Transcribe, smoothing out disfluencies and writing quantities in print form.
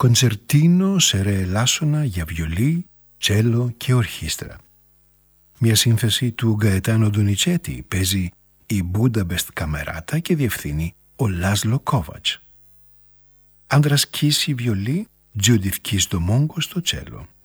Κοντσερτίνο σε ρε ελάσσονα για βιολί, τσέλο και ορχήστρα. Μια σύνθεση του Γκαετάνο Ντονιτσέτη, παίζει η Μπούνταμπεστ Καμεράτα και διευθύνει ο Λάσλο Κόβατς. Άντρας Κίσι βιολί, Τζούντιθ Κις Ντομόγκο στο τσέλο.